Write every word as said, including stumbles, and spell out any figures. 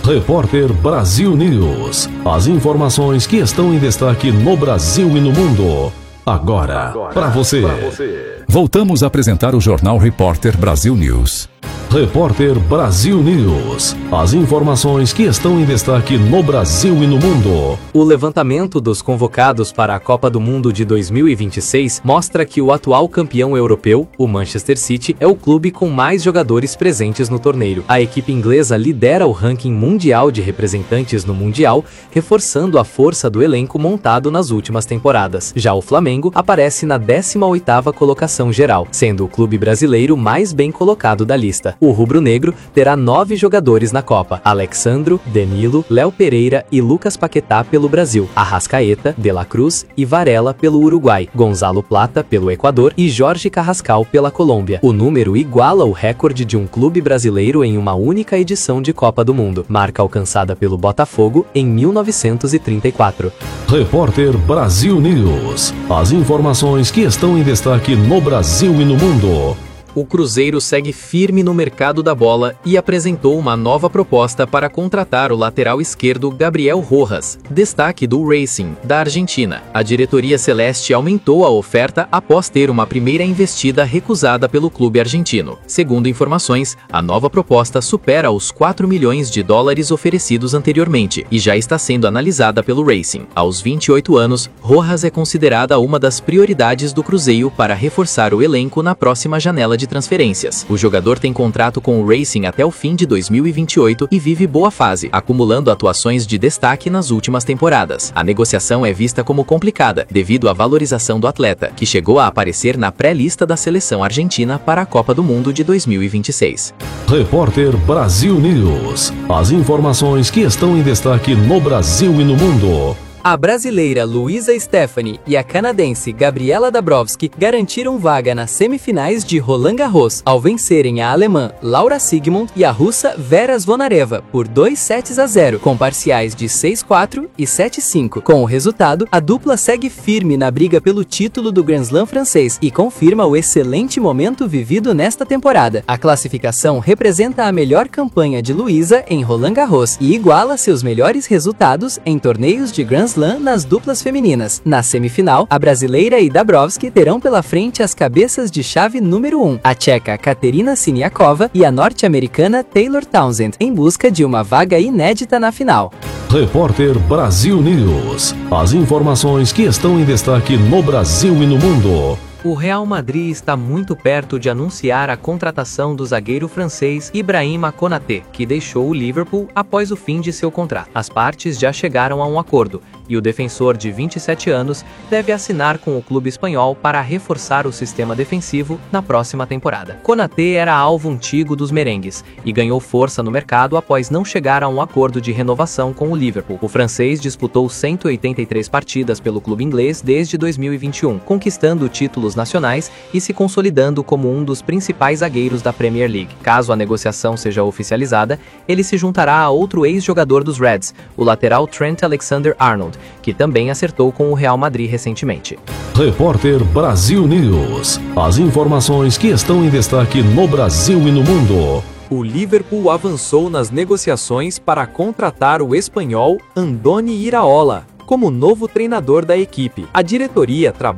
Repórter Brasil News. As informações que estão em destaque no Brasil e no mundo. Agora, para você. Voltamos a apresentar o Jornal Repórter Brasil News. Repórter Brasil News. As informações que estão em destaque no Brasil e no mundo. O levantamento dos convocados para a Copa do Mundo de dois mil e vinte e seis mostra que o atual campeão europeu, o Manchester City, é o clube com mais jogadores presentes no torneio. A equipe inglesa lidera o ranking mundial de representantes no Mundial, reforçando a força do elenco montado nas últimas temporadas. Já o Flamengo aparece na décima oitava colocação geral, sendo o clube brasileiro mais bem colocado da lista. O rubro-negro terá nove jogadores na Copa: Alexandro, Danilo, Léo Pereira e Lucas Paquetá pelo Brasil, Arrascaeta, De La Cruz e Varela pelo Uruguai, Gonzalo Plata pelo Equador e Jorge Carrascal pela Colômbia. O número iguala o recorde de um clube brasileiro em uma única edição de Copa do Mundo, marca alcançada pelo Botafogo em mil novecentos e trinta e quatro. Repórter Brasil News. As informações que estão em destaque no Brasil e no mundo. O Cruzeiro segue firme no mercado da bola e apresentou uma nova proposta para contratar o lateral esquerdo Gabriel Rojas, destaque do Racing, da Argentina. A diretoria celeste aumentou a oferta após ter uma primeira investida recusada pelo clube argentino. Segundo informações, a nova proposta supera os quatro milhões de dólares oferecidos anteriormente e já está sendo analisada pelo Racing. Aos vinte e oito anos, Rojas é considerada uma das prioridades do Cruzeiro para reforçar o elenco na próxima janela de transferências. O jogador tem contrato com o Racing até o fim de dois mil e vinte e oito e vive boa fase, acumulando atuações de destaque nas últimas temporadas. A negociação é vista como complicada, devido à valorização do atleta, que chegou a aparecer na pré-lista da seleção argentina para a Copa do Mundo de dois mil e vinte e seis. Repórter Brasil News. As informações que estão em destaque no Brasil e no mundo. A brasileira Luisa Stephanie e a canadense Gabriela Dabrowski garantiram vaga nas semifinais de Roland Garros, ao vencerem a alemã Laura Siegemund e a russa Vera Zvonareva por dois sets a zero, com parciais de seis a quatro e sete a cinco. Com o resultado, a dupla segue firme na briga pelo título do Grand Slam francês e confirma o excelente momento vivido nesta temporada. A classificação representa a melhor campanha de Luisa em Roland Garros e iguala seus melhores resultados em torneios de Grand Slam nas duplas femininas. Na semifinal, a brasileira e Dabrowski terão pela frente as cabeças de chave número um, a tcheca Katerina Siniakova e a norte-americana Taylor Townsend, em busca de uma vaga inédita na final. Repórter Brasil News. As informações que estão em destaque no Brasil e no mundo. O Real Madrid está muito perto de anunciar a contratação do zagueiro francês Ibrahima Konaté, que deixou o Liverpool após o fim de seu contrato. As partes já chegaram a um acordo, e o defensor de vinte e sete anos deve assinar com o clube espanhol para reforçar o sistema defensivo na próxima temporada. Konaté era alvo antigo dos merengues e ganhou força no mercado após não chegar a um acordo de renovação com o Liverpool. O francês disputou cento e oitenta e três partidas pelo clube inglês desde dois mil e vinte e um, conquistando títulos nacionais e se consolidando como um dos principais zagueiros da Premier League. Caso a negociação seja oficializada, ele se juntará a outro ex-jogador dos Reds, o lateral Trent Alexander-Arnold, que também acertou com o Real Madrid recentemente. Repórter Brasil News. As informações que estão em destaque no Brasil e no mundo. O Liverpool avançou nas negociações para contratar o espanhol Andoni Iraola como novo treinador da equipe. A diretoria trabalha